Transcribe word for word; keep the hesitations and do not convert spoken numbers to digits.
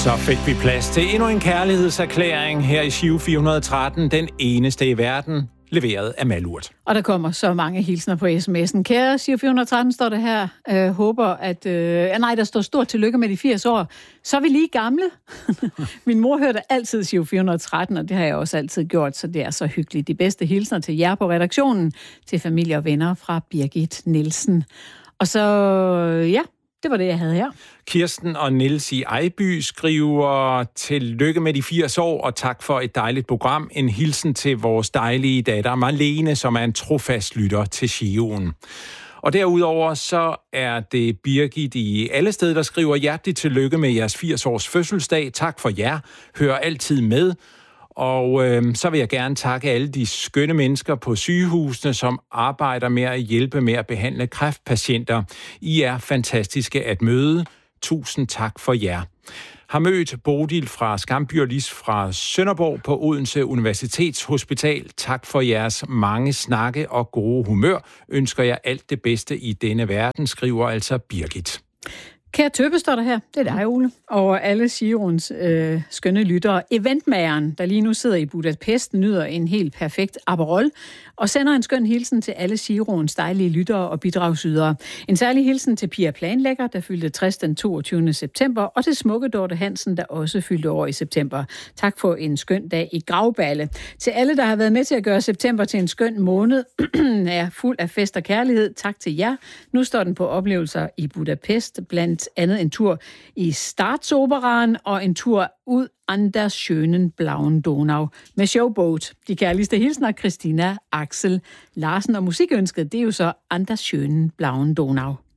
Så fik vi plads til endnu en kærlighedserklæring her i Giro fire hundrede og tretten, den eneste i verden, leveret af Malurt. Og der kommer så mange hilsner på sms'en. Kære Giro fire hundrede og tretten står der her. Øh, håber, at... Øh, nej, der står stort tillykke med de firs år. Så er vi lige gamle. Min mor hørte altid Giro fire hundrede og tretten, og det har jeg også altid gjort, så det er så hyggeligt. De bedste hilsner til jer på redaktionen, til familie og venner fra Birgit Nielsen. Og så, ja... Det var det, jeg havde her. Kirsten og Niels i Ejby skriver, tillykke med de firs år, og tak for et dejligt program. En hilsen til vores dejlige datter Marlene, som er en trofast lytter til Giroen. Og derudover så er det Birgit i Allested, der skriver, hjerteligt tillykke med jeres firs års fødselsdag. Tak for jer. Hør altid med. Og øh, så vil jeg gerne takke alle de skønne mennesker på sygehusene, som arbejder med at hjælpe med at behandle kræftpatienter. I er fantastiske at møde. Tusind tak for jer. Har mødt Bodil fra Skamby og Lis fra Sønderborg på Odense Universitetshospital. Tak for jeres mange snakke og gode humør. Ønsker jeg alt det bedste i denne verden, skriver altså Birgit. Kære Tøppe står der her, det er dig, Ole, og alle Giroens øh, skønne lyttere. Eventmageren, der lige nu sidder i Budapest, nyder en helt perfekt Aperol og sender en skøn hilsen til alle Giroens dejlige lyttere og bidragsydere. En særlig hilsen til Pia Planlægger, der fyldte tres den toogtyvende september, og til smukke Dorte Hansen, der også fyldte år i september. Tak for en skøn dag i Gravballe. Til alle, der har været med til at gøre september til en skøn måned, er fuld af fest og kærlighed. Tak til jer. Nu står den på oplevelser i Budapest, blandt andet en tur i Staatsoperan og en tur ud an der schönen blauen Donau med Showboat. De kærligste hilsner, Christina, Axel, Larsen og musikønsket, det er jo så an der schönen blauen Donau.